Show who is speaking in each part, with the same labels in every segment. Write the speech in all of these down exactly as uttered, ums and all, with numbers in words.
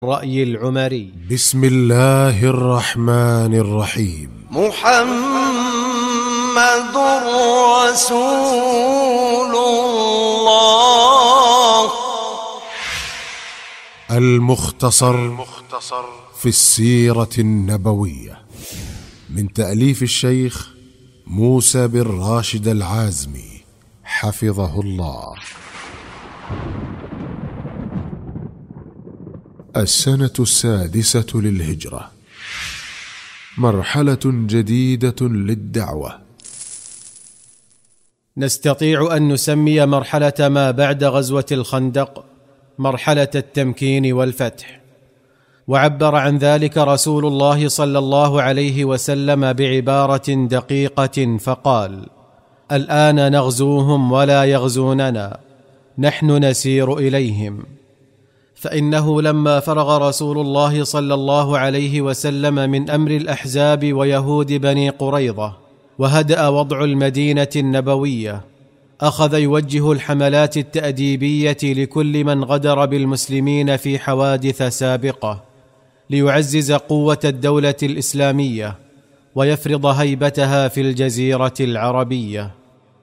Speaker 1: رأي العمري.
Speaker 2: بسم الله الرحمن الرحيم.
Speaker 3: محمد رسول الله.
Speaker 2: المختصر في السيرة النبوية من تأليف الشيخ موسى بن راشد العازمي حفظه الله. السنة السادسة للهجرة، مرحلة جديدة للدعوة.
Speaker 1: نستطيع أن نسمي مرحلة ما بعد غزوة الخندق مرحلة التمكين والفتح، وعبر عن ذلك رسول الله صلى الله عليه وسلم بعبارة دقيقة فقال: الآن نغزوهم ولا يغزوننا، نحن نسير إليهم. فإنه لما فرغ رسول الله صلى الله عليه وسلم من أمر الأحزاب ويهود بني قريظة وهدأ وضع المدينة النبوية، أخذ يوجه الحملات التأديبية لكل من غدر بالمسلمين في حوادث سابقة، ليعزز قوة الدولة الإسلامية ويفرض هيبتها في الجزيرة العربية.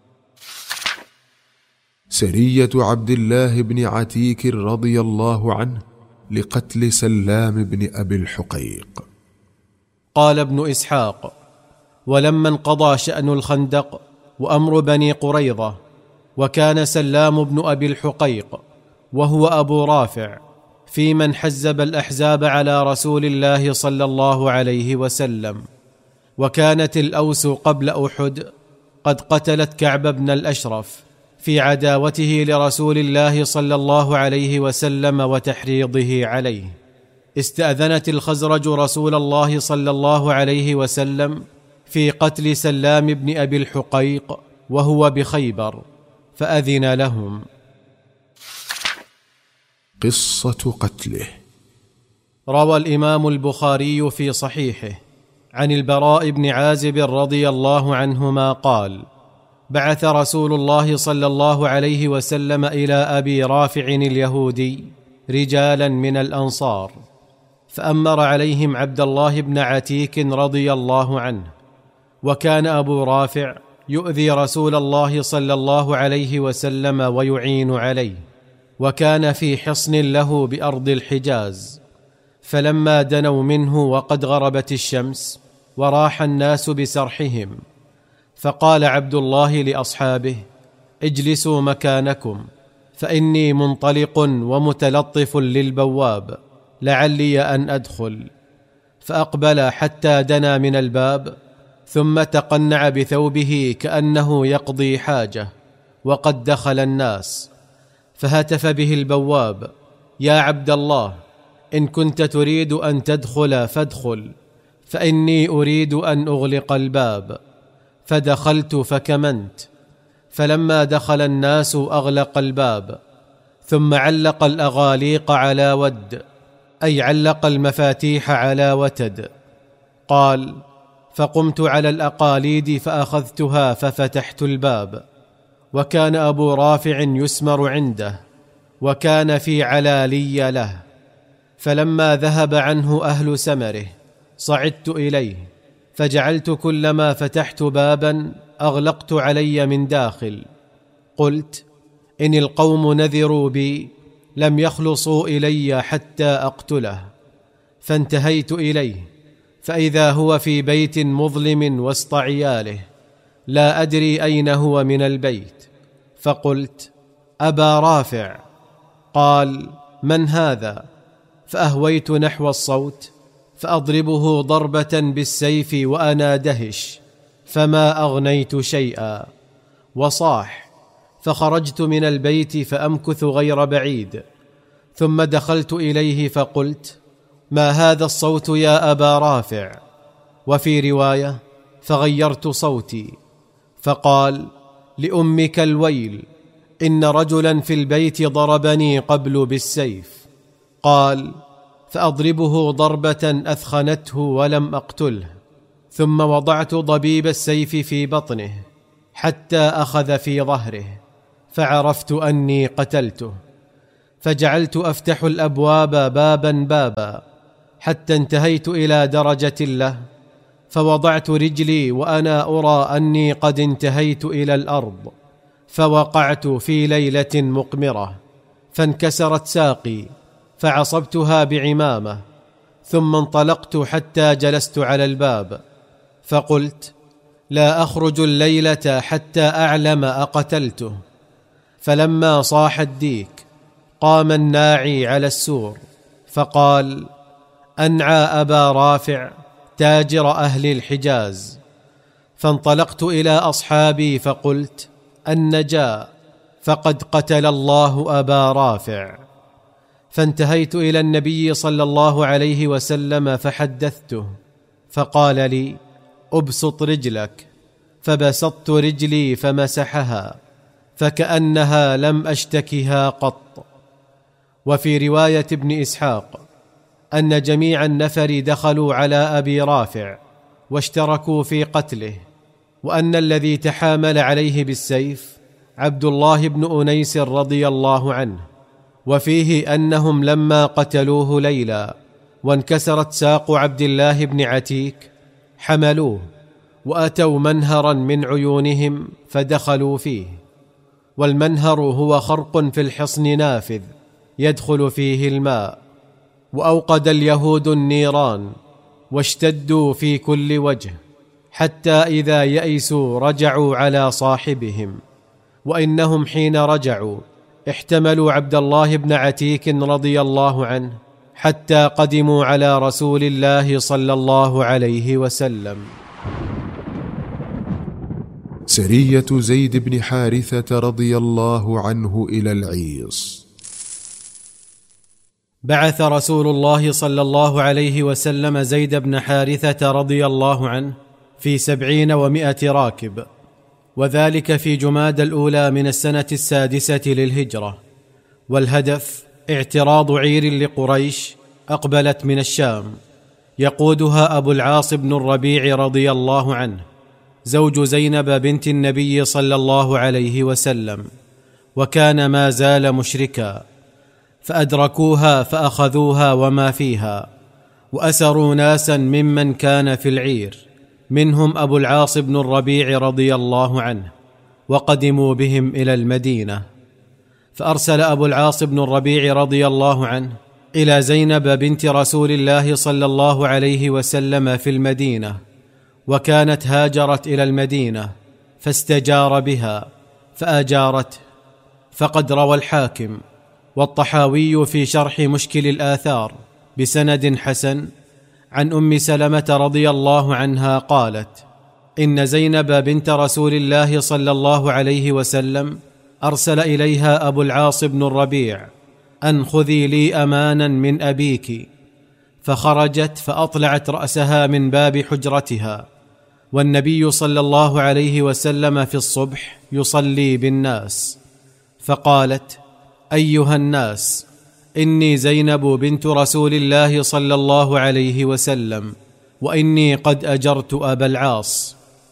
Speaker 2: سرية عبد الله بن عتيك رضي الله عنه لقتل سلام بن أبي الحقيق.
Speaker 1: قال ابن إسحاق: ولما انقضى شأن الخندق وأمر بني قريظة، وكان سلام بن أبي الحقيق وهو أبو رافع في من حزب الأحزاب على رسول الله صلى الله عليه وسلم، وكانت الأوس قبل أحد قد قتلت كعب بن الأشرف في عداوته لرسول الله صلى الله عليه وسلم وتحريضه عليه. استأذنت الخزرج رسول الله صلى الله عليه وسلم في قتل سلام بن أبي الحقيق وهو بخيبر، فأذن لهم.
Speaker 2: قصة قتله.
Speaker 1: روى الإمام البخاري في صحيحه عن البراء بن عازب رضي الله عنهما قال: بعث رسول الله صلى الله عليه وسلم إلى أبي رافع اليهودي رجالا من الأنصار، فأمر عليهم عبد الله بن عتيك رضي الله عنه. وكان أبو رافع يؤذي رسول الله صلى الله عليه وسلم ويعين عليه، وكان في حصن له بأرض الحجاز. فلما دنوا منه وقد غربت الشمس وراح الناس بسرحهم، فقال عبد الله لأصحابه: اجلسوا مكانكم، فإني منطلق ومتلطف للبواب، لعلي أن أدخل. فأقبل حتى دنا من الباب، ثم تقنع بثوبه كأنه يقضي حاجة، وقد دخل الناس. فهتف به البواب: يا عبد الله، إن كنت تريد أن تدخل فادخل، فإني أريد أن أغلق الباب. فدخلت فكمنت. فلما دخل الناس أغلق الباب، ثم علق الأغاليق على ود، أي علق المفاتيح على وتد. قال: فقمت على الأقاليد فأخذتها ففتحت الباب، وكان أبو رافع يسمر عنده، وكان في علالي له. فلما ذهب عنه أهل سمره صعدت إليه، فجعلت كلما فتحت بابا أغلقت علي من داخل. قلت: إن القوم نذروا بي لم يخلصوا إلي حتى أقتله. فانتهيت إليه، فإذا هو في بيت مظلم وسط عياله، لا أدري أين هو من البيت. فقلت: أبا رافع. قال: من هذا؟ فأهويت نحو الصوت فأضربه ضربة بالسيف وأنا دهش، فما أغنيت شيئا. وصاح، فخرجت من البيت فأمكث غير بعيد، ثم دخلت إليه فقلت: ما هذا الصوت يا أبا رافع؟ وفي رواية: فغيرت صوتي. فقال: لأمك الويل، إن رجلا في البيت ضربني قبل بالسيف. قال: فأضربه ضربة أثخنته ولم أقتله، ثم وضعت ضبيب السيف في بطنه حتى أخذ في ظهره، فعرفت أني قتلته. فجعلت أفتح الأبواب بابا بابا حتى انتهيت إلى درجة له، فوضعت رجلي وأنا أرى أني قد انتهيت إلى الأرض، فوقعت في ليلة مقمرة، فانكسرت ساقي فعصبتها بعمامة، ثم انطلقت حتى جلست على الباب، فقلت: لا أخرج الليلة حتى أعلم أقتلته. فلما صاح الديك قام الناعي على السور فقال: أنعى أبا رافع تاجر أهل الحجاز. فانطلقت إلى أصحابي فقلت: النجاة، فقد قتل الله أبا رافع. فانتهيت إلى النبي صلى الله عليه وسلم فحدثته، فقال لي: أبسط رجلك. فبسطت رجلي فمسحها، فكأنها لم أشتكها قط. وفي رواية ابن إسحاق أن جميع النفر دخلوا على أبي رافع واشتركوا في قتله، وأن الذي تحامل عليه بالسيف عبد الله بن أنيس رضي الله عنه. وفيه أنهم لما قتلوه ليلا وانكسرت ساق عبد الله بن عتيك حملوه وأتوا منهرا من عيونهم فدخلوا فيه، والمنهر هو خرق في الحصن نافذ يدخل فيه الماء. وأوقد اليهود النيران واشتدوا في كل وجه، حتى إذا يئسوا رجعوا على صاحبهم، وإنهم حين رجعوا احتملوا عبد الله بن عتيك رضي الله عنه حتى قدموا على رسول الله صلى الله عليه وسلم.
Speaker 2: سرية زيد بن حارثة رضي الله عنه إلى العيص.
Speaker 1: بعث رسول الله صلى الله عليه وسلم زيد بن حارثة رضي الله عنه في سبعين ومائة راكب، وذلك في جماد الأولى من السنة السادسة للهجرة، والهدف اعتراض عير لقريش أقبلت من الشام، يقودها أبو العاص بن الربيع رضي الله عنه زوج زينب بنت النبي صلى الله عليه وسلم، وكان ما زال مشركا، فأدركوها فأخذوها وما فيها، وأسروا ناسا ممن كان في العير، منهم أبو العاص بن الربيع رضي الله عنه، وقدموا بهم إلى المدينة. فأرسل أبو العاص بن الربيع رضي الله عنه إلى زينب بنت رسول الله صلى الله عليه وسلم في المدينة، وكانت هاجرت إلى المدينة فاستجار بها فأجارته. فقد روى الحاكم والطحاوي في شرح مشكل الآثار بسند حسن عن أم سلمة رضي الله عنها قالت: إن زينب بنت رسول الله صلى الله عليه وسلم أرسل إليها أبو العاص بن الربيع أن خذي لي أمانا من أبيك، فخرجت فأطلعت رأسها من باب حجرتها، والنبي صلى الله عليه وسلم في الصبح يصلي بالناس، فقالت: أيها الناس، إني زينب بنت رسول الله صلى الله عليه وسلم، وإني قد أجرت أبا العاص.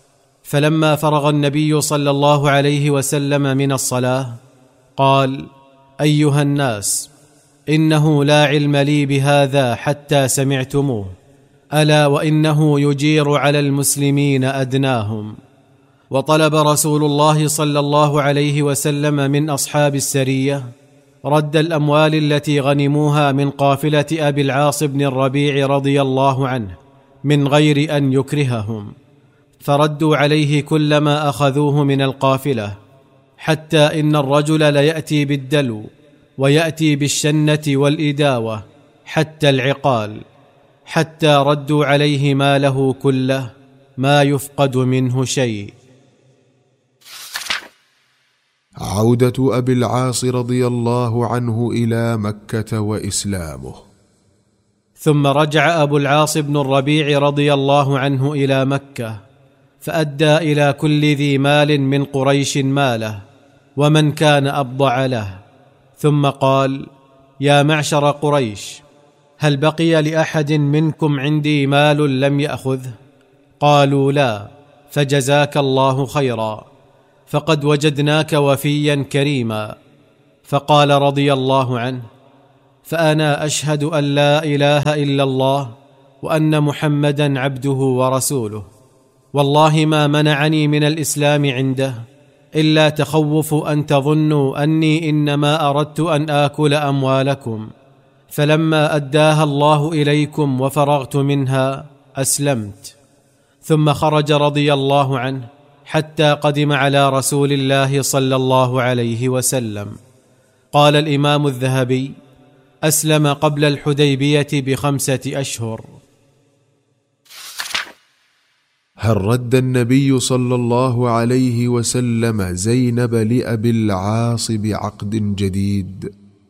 Speaker 1: فلما فرغ النبي صلى الله عليه وسلم من الصلاة قال: أيها الناس، إنه لا علم لي بهذا حتى سمعتموه، ألا وإنه يجير على المسلمين أدناهم. وطلب رسول الله صلى الله عليه وسلم من أصحاب السرية رد الأموال التي غنموها من قافلة أبي العاص بن الربيع رضي الله عنه من غير أن يكرههم، فردوا عليه كل ما أخذوه من القافلة، حتى إن الرجل ليأتي بالدلو ويأتي بالشنة والإداوة حتى العقال، حتى ردوا عليه ماله كله ما يفقد منه شيء.
Speaker 2: عودة أبي العاص رضي الله عنه إلى مكة وإسلامه.
Speaker 1: ثم رجع أبو العاص بن الربيع رضي الله عنه إلى مكة، فأدى إلى كل ذي مال من قريش ماله ومن كان أبضع له، ثم قال: يا معشر قريش، هل بقي لأحد منكم عندي مال لم يأخذه؟ قالوا: لا. فجزاك الله خيرا، فقد وجدناك وفيا كريما. فقال رضي الله عنه: فأنا أشهد أن لا إله إلا الله وأن محمدا عبده ورسوله، والله ما منعني من الإسلام عنده إلا تخوف أن تظنوا أني إنما أردت أن آكل أموالكم، فلما أداها الله إليكم وفرغت منها أسلمت. ثم خرج رضي الله عنه حتى قدم على رسول الله صلى الله عليه وسلم. قال الإمام الذهبي: أسلم قبل الحديبية بخمسة أشهر.
Speaker 2: هل رد النبي صلى الله عليه وسلم زينب لأبي العاص بعقد جديد؟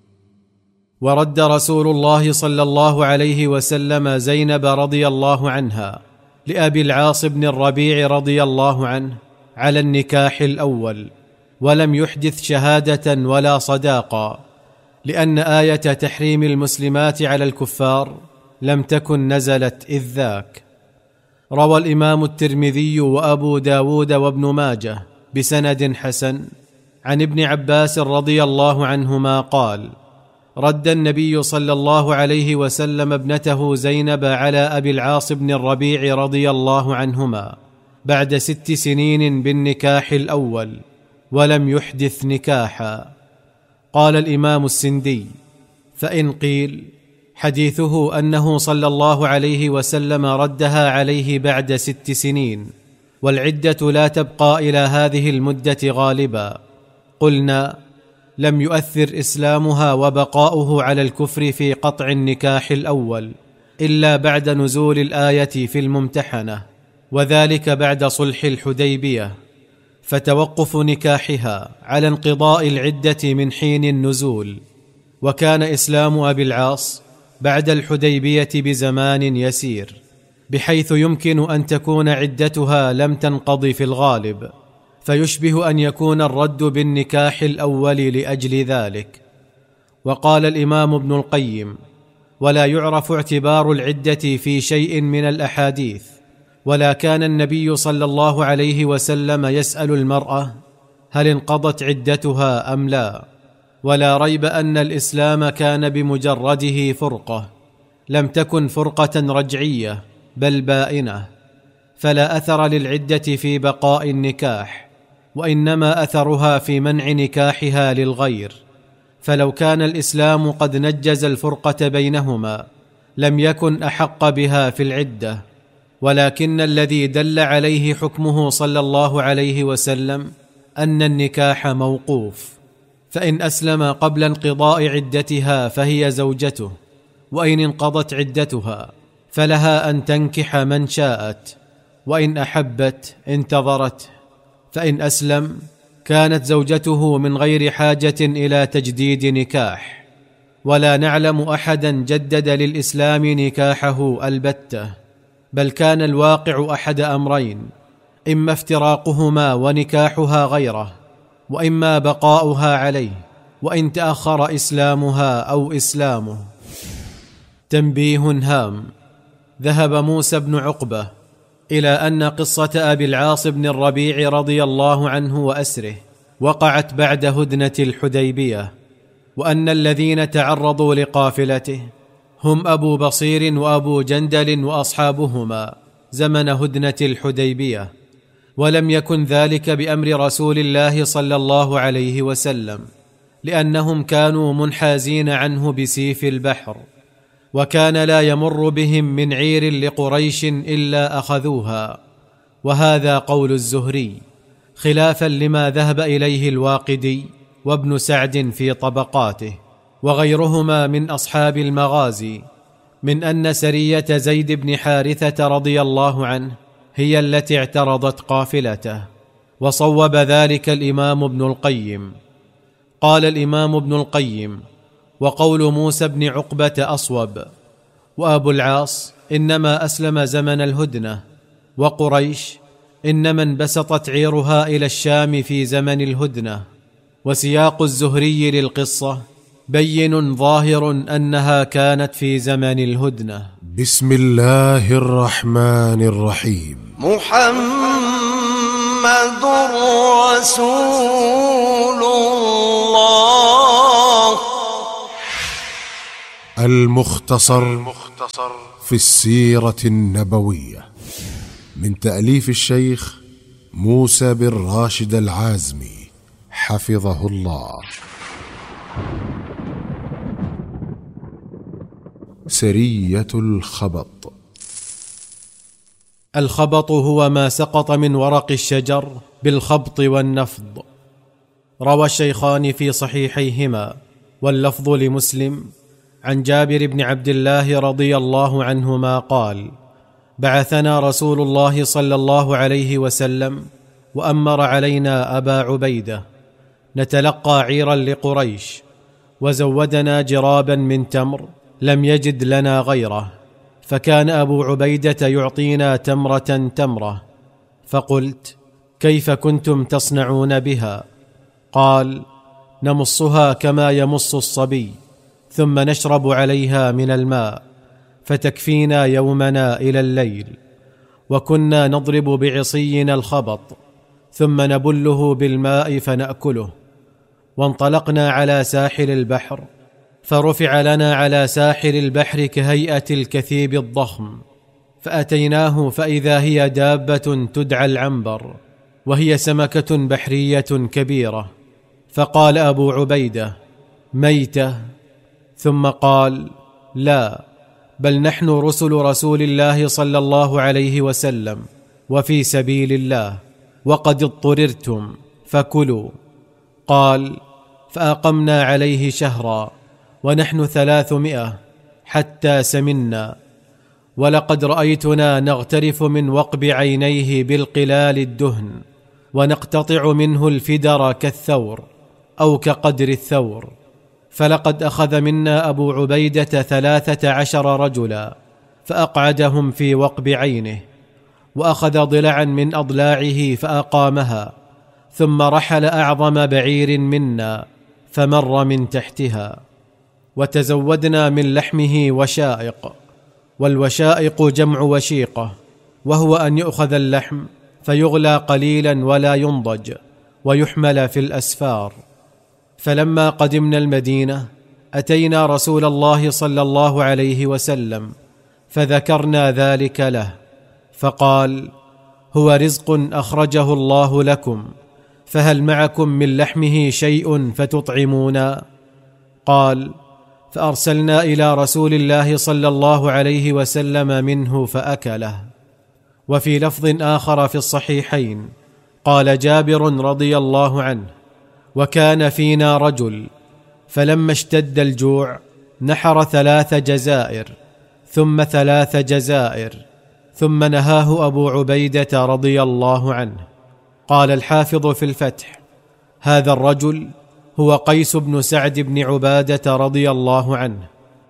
Speaker 1: ورد رسول الله صلى الله عليه وسلم زينب رضي الله عنها لأبي العاص بن الربيع رضي الله عنه على النكاح الأول، ولم يحدث شهادة ولا صداقة، لأن آية تحريم المسلمات على الكفار لم تكن نزلت إذ ذاك. روى الإمام الترمذي وأبو داود وابن ماجه بسند حسن عن ابن عباس رضي الله عنهما قال: رد النبي صلى الله عليه وسلم ابنته زينب على أبي العاص بن الربيع رضي الله عنهما بعد ست سنين بالنكاح الأول، ولم يحدث نكاحا. قال الإمام السندي: فإن قيل حديثه أنه صلى الله عليه وسلم ردها عليه بعد ست سنين، والعدة لا تبقى إلى هذه المدة غالبا، قلنا: لم يؤثر إسلامها وبقاؤه على الكفر في قطع النكاح الأول إلا بعد نزول الآية في الممتحنة، وذلك بعد صلح الحديبية، فتوقف نكاحها على انقضاء العدة من حين النزول. وكان إسلام أبي العاص بعد الحديبية بزمان يسير، بحيث يمكن أن تكون عدتها لم تنقض في الغالب، فيشبه أن يكون الرد بالنكاح الأول لأجل ذلك. وقال الإمام ابن القيم: ولا يعرف اعتبار العدة في شيء من الأحاديث، ولا كان النبي صلى الله عليه وسلم يسأل المرأة هل انقضت عدتها أم لا، ولا ريب أن الإسلام كان بمجرده فرقة، لم تكن فرقة رجعية بل بائنة، فلا أثر للعدة في بقاء النكاح، وإنما أثرها في منع نكاحها للغير. فلو كان الإسلام قد نجز الفرقة بينهما لم يكن أحق بها في العدة، ولكن الذي دل عليه حكمه صلى الله عليه وسلم أن النكاح موقوف، فإن أسلم قبل انقضاء عدتها فهي زوجته، وإن انقضت عدتها فلها أن تنكح من شاءت، وإن أحبت انتظرت، فإن أسلم كانت زوجته من غير حاجة إلى تجديد نكاح. ولا نعلم أحدا جدد للإسلام نكاحه البتة، بل كان الواقع أحد أمرين: إما افتراقهما ونكاحها غيره، وإما بقاؤها عليه وإن تأخر إسلامها أو إسلامه. تنبيه هام: ذهب موسى بن عقبة إلى أن قصة أبي العاص بن الربيع رضي الله عنه وأسره وقعت بعد هدنة الحديبية، وأن الذين تعرضوا لقافلته هم أبو بصير وأبو جندل وأصحابهما زمن هدنة الحديبية، ولم يكن ذلك بأمر رسول الله صلى الله عليه وسلم، لأنهم كانوا منحازين عنه بسيف البحر، وكان لا يمر بهم من عير لقريش إلا أخذوها. وهذا قول الزهري، خلافا لما ذهب إليه الواقدي وابن سعد في طبقاته وغيرهما من أصحاب المغازي، من أن سرية زيد بن حارثة رضي الله عنه هي التي اعترضت قافلته، وصوب ذلك الإمام ابن القيم. قال الإمام ابن القيم: وقول موسى بن عقبة أصوب، وأبو العاص إنما أسلم زمن الهدنة، وقريش إنما انبسطت عيرها إلى الشام في زمن الهدنة. وسياق الزهري للقصة بين ظاهر أنها كانت في زمن الهدنة.
Speaker 2: بسم الله الرحمن الرحيم.
Speaker 3: محمد رسول الله
Speaker 2: المختصر في السيرة النبوية من تأليف الشيخ موسى بن راشد العازمي حفظه الله. سرية الخبط.
Speaker 1: الخبط هو ما سقط من ورق الشجر بالخبط والنفض. روى الشيخان في صحيحيهما واللفظ لمسلم عن جابر بن عبد الله رضي الله عنهما قال: بعثنا رسول الله صلى الله عليه وسلم وأمر علينا أبا عبيدة نتلقى عيرا لقريش، وزودنا جرابا من تمر لم يجد لنا غيره، فكان أبو عبيدة يعطينا تمرة تمرة، فقلت: كيف كنتم تصنعون بها؟ قال: نمصها كما يمص الصبي، ثم نشرب عليها من الماء فتكفينا يومنا إلى الليل، وكنا نضرب بعصينا الخبط ثم نبله بالماء فنأكله. وانطلقنا على ساحل البحر، فرفع لنا على ساحل البحر كهيئة الكثيب الضخم، فأتيناه فإذا هي دابة تدعى العنبر، وهي سمكة بحرية كبيرة. فقال أبو عبيدة: ميتة؟ ثم قال: لا، بل نحن رسل رسول الله صلى الله عليه وسلم وفي سبيل الله، وقد اضطررتم فكلوا. قال: فأقمنا عليه شهرا ونحن ثلاثمائة حتى سمنا، ولقد رأيتنا نغترف من وقب عينيه بالقلال الدهن، ونقتطع منه الفدر كالثور أو كقدر الثور. فلقد أخذ منا أبو عبيدة ثلاثة عشر رجلا فأقعدهم في وقب عينه، وأخذ ضلعا من أضلاعه فأقامها، ثم رحل أعظم بعير منا فمر من تحتها. وتزودنا من لحمه وشائق، والوشائق جمع وشيقة، وهو أن يؤخذ اللحم فيغلى قليلا ولا ينضج ويحمل في الأسفار. فلما قدمنا المدينة أتينا رسول الله صلى الله عليه وسلم فذكرنا ذلك له، فقال: هو رزق أخرجه الله لكم، فهل معكم من لحمه شيء فتطعمونا؟ قال: فأرسلنا إلى رسول الله صلى الله عليه وسلم منه فأكله. وفي لفظ آخر في الصحيحين قال جابر رضي الله عنه: وكان فينا رجل فلما اشتد الجوع نحر ثلاث جزائر ثم ثلاث جزائر، ثم نهاه أبو عبيدة رضي الله عنه. قال الحافظ في الفتح: هذا الرجل هو قيس بن سعد بن عبادة رضي الله عنه.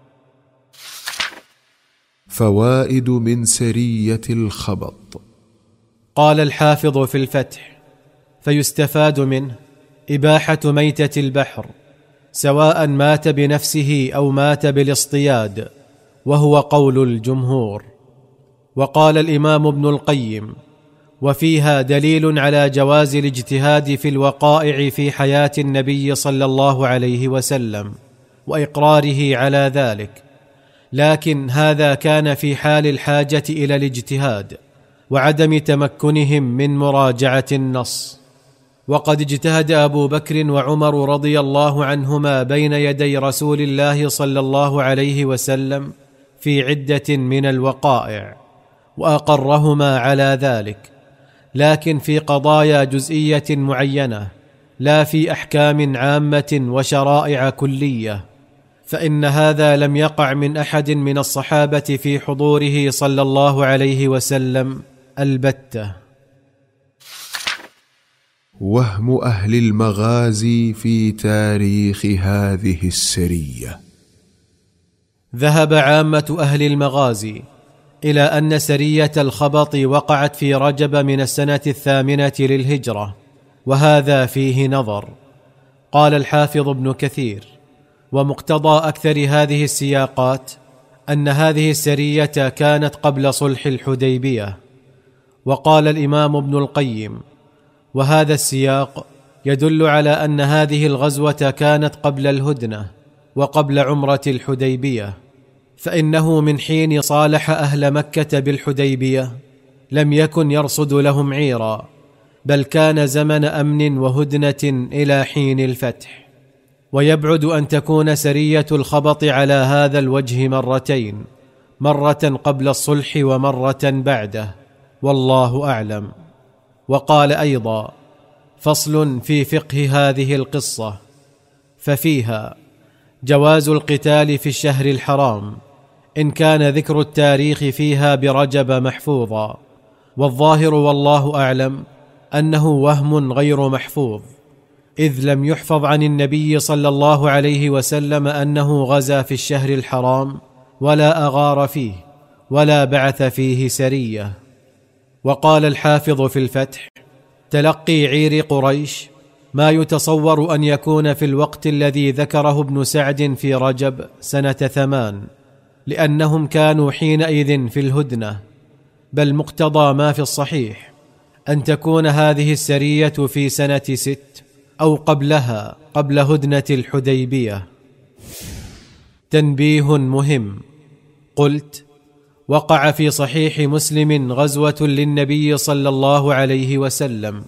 Speaker 2: فوائد من سرية الخبط.
Speaker 1: قال الحافظ في الفتح: فيستفاد منه إباحة ميتة البحر، سواء مات بنفسه أو مات بالاصطياد، وهو قول الجمهور. وقال الإمام ابن القيم: وفيها دليل على جواز الاجتهاد في الوقائع في حياة النبي صلى الله عليه وسلم وإقراره على ذلك، لكن هذا كان في حال الحاجة إلى الاجتهاد وعدم تمكنهم من مراجعة النص. وقد اجتهد أبو بكر وعمر رضي الله عنهما بين يدي رسول الله صلى الله عليه وسلم في عدة من الوقائع وأقرهما على ذلك، لكن في قضايا جزئية معينة، لا في أحكام عامة وشرائع كلية، فإن هذا لم يقع من أحد من الصحابة في حضوره صلى الله عليه وسلم البتة.
Speaker 2: وهم أهل المغازي في تاريخ هذه السرية.
Speaker 1: ذهب عامة أهل المغازي إلى أن سرية الخبط وقعت في رجب من السنة الثامنة للهجرة، وهذا فيه نظر. قال الحافظ ابن كثير: ومقتضى أكثر هذه السياقات أن هذه السرية كانت قبل صلح الحديبية. وقال الإمام ابن القيم: وهذا السياق يدل على أن هذه الغزوة كانت قبل الهدنة وقبل عمرة الحديبية، فإنه من حين صالح أهل مكة بالحديبية لم يكن يرصد لهم عيرا، بل كان زمن أمن وهدنة إلى حين الفتح. ويبعد أن تكون سرية الخبط على هذا الوجه مرتين، مرة قبل الصلح ومرة بعده، والله أعلم. وقال أيضا: فصل في فقه هذه القصة، ففيها جواز القتال في الشهر الحرام إن كان ذكر التاريخ فيها برجب محفوظا، والظاهر والله أعلم أنه وهم غير محفوظ، إذ لم يحفظ عن النبي صلى الله عليه وسلم أنه غزا في الشهر الحرام ولا أغار فيه ولا بعث فيه سرية. وقال الحافظ في الفتح: تلقي عير قريش ما يتصور أن يكون في الوقت الذي ذكره ابن سعد في رجب سنة ثمان، لأنهم كانوا حينئذ في الهدنة، بل مقتضى ما في الصحيح أن تكون هذه السرية في سنة ست أو قبلها، قبل هدنة الحديبية. تنبيه مهم: قلت: وقع في صحيح مسلم غزوة للنبي صلى الله عليه وسلم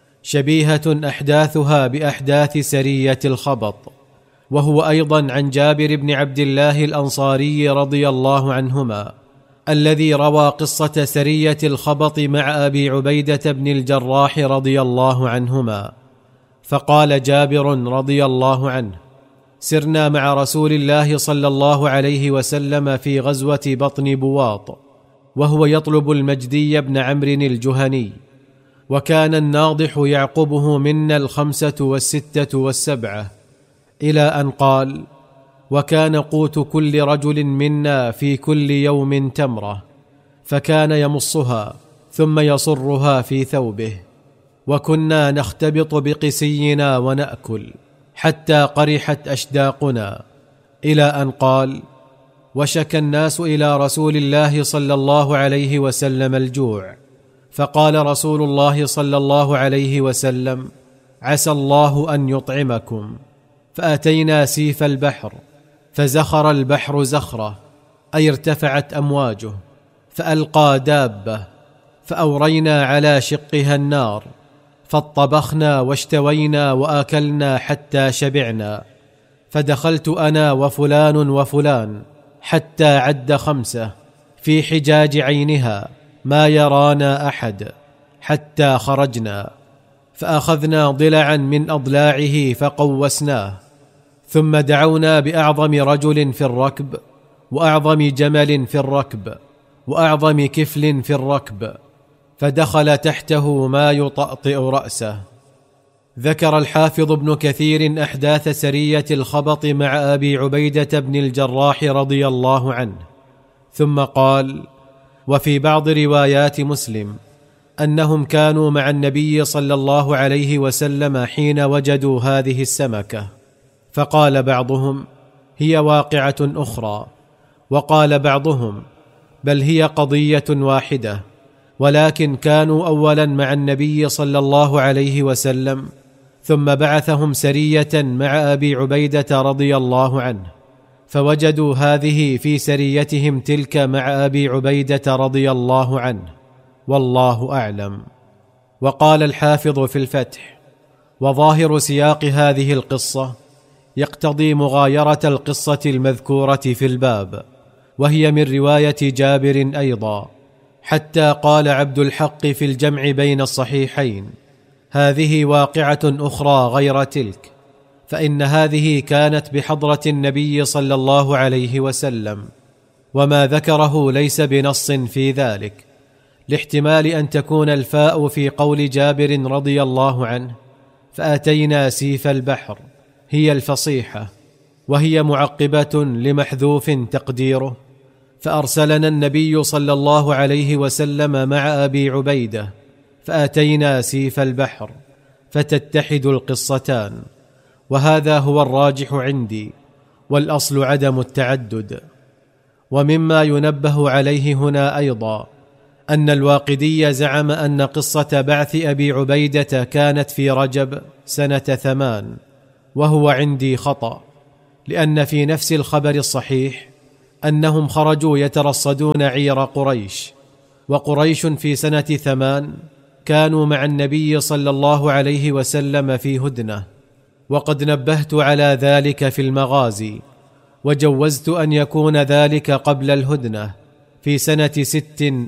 Speaker 1: شبيهة أحداثها بأحداث سرية الخبط، وهو أيضا عن جابر بن عبد الله الأنصاري رضي الله عنهما، الذي روى قصة سرية الخبط مع أبي عبيدة بن الجراح رضي الله عنهما. فقال جابر رضي الله عنه: سرنا مع رسول الله صلى الله عليه وسلم في غزوة بطن بواط، وهو يطلب المجدي بن عمرو الجهني، وكان الناضح يعقبه منا الخمسة والستة والسبعة، إلى أن قال: وكان قوت كل رجل منا في كل يوم تمرة، فكان يمصها ثم يصرها في ثوبه، وكنا نختبط بقسينا ونأكل حتى قرحت أشداقنا، إلى أن قال: وشك الناس إلى رسول الله صلى الله عليه وسلم الجوع، فقال رسول الله صلى الله عليه وسلم: عسى الله أن يطعمكم. فأتينا سيف البحر، فزخر البحر زخرة، أي ارتفعت أمواجه، فألقى دابة، فأورينا على شقها النار، فاطبخنا واشتوينا وآكلنا حتى شبعنا، فدخلت أنا وفلان وفلان حتى عد خمسة في حجاج عينها ما يرانا أحد، حتى خرجنا، فأخذنا ضلعا من أضلاعه فقوسناه، ثم دعونا بأعظم رجل في الركب، وأعظم جمل في الركب، وأعظم كفل في الركب، فدخل تحته ما يطأطئ رأسه. ذكر الحافظ ابن كثير أحداث سرية الخبط مع أبي عبيدة بن الجراح رضي الله عنه، ثم قال: وفي بعض روايات مسلم أنهم كانوا مع النبي صلى الله عليه وسلم حين وجدوا هذه السمكة، فقال بعضهم: هي واقعة أخرى، وقال بعضهم: بل هي قضية واحدة، ولكن كانوا أولا مع النبي صلى الله عليه وسلم، ثم بعثهم سرية مع أبي عبيدة رضي الله عنه، فوجدوا هذه في سريتهم تلك مع أبي عبيدة رضي الله عنه، والله أعلم. وقال الحافظ في الفتح: وظاهر سياق هذه القصة يقتضي مغايرة القصة المذكورة في الباب، وهي من رواية جابر أيضا، حتى قال عبد الحق في الجمع بين الصحيحين: هذه واقعة أخرى غير تلك، فإن هذه كانت بحضرة النبي صلى الله عليه وسلم، وما ذكره ليس بنص في ذلك، لاحتمال أن تكون الفاء في قول جابر رضي الله عنه: فأتينا سيف البحر، هي الفصيحة، وهي معقبة لمحذوف تقديره: فأرسلنا النبي صلى الله عليه وسلم مع أبي عبيدة، فأتينا سيف البحر، فتتحد القصتان، وهذا هو الراجح عندي، والأصل عدم التعدد. ومما ينبه عليه هنا أيضا أن الواقدي زعم أن قصة بعث أبي عبيدة كانت في رجب سنة ثمان، وهو عندي خطأ، لأن في نفس الخبر الصحيح أنهم خرجوا يترصدون عير قريش، وقريش في سنة ثمان كانوا مع النبي صلى الله عليه وسلم في هدنة، وقد نبهت على ذلك في المغازي، وجوزت أن يكون ذلك قبل الهدنة في سنة ست